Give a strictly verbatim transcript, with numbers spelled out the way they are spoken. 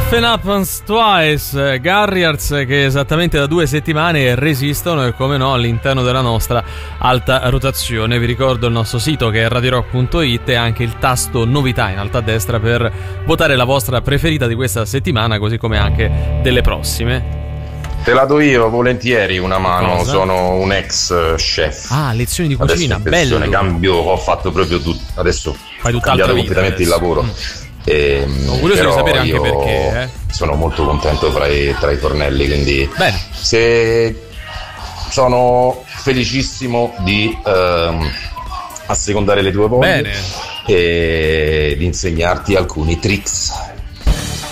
Nothing Happens Twice, Garriers, che esattamente da due settimane resistono e come no all'interno della nostra alta rotazione. Vi ricordo il nostro sito che è radio rock punto it e anche il tasto novità in alto a destra per votare la vostra preferita di questa settimana, così come anche delle prossime. Te la do io volentieri una mano. Cosa? Sono un ex chef. Ah, lezioni di cucina, adesso bello. Cambio, ho fatto proprio tutto. Adesso Fai ho cambiato vita completamente adesso. il lavoro. Mm. E, Sono curioso di sapere anche io perché, eh. sono molto contento tra i, tra i tornelli, quindi Bene. se sono felicissimo di ehm, assecondare le tue voglie Bene. e di insegnarti alcuni tricks.